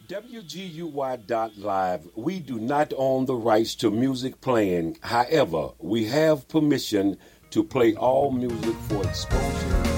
WGUY.live, we do not own the rights to music playing. However, we have permission to play all music for exposure.